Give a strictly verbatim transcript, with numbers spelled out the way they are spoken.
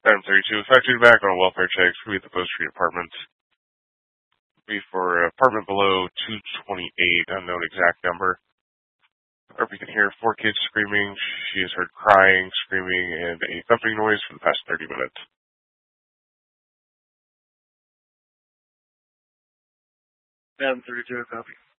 Item thirty-two, factory back on a welfare check. It's going to be at the Post Street apartment. Be for apartment below two twenty-eight, unknown exact number. Or we can hear four kids screaming. She has heard crying, screaming, and a thumping noise for the past thirty minutes. Item thirty-two, copy.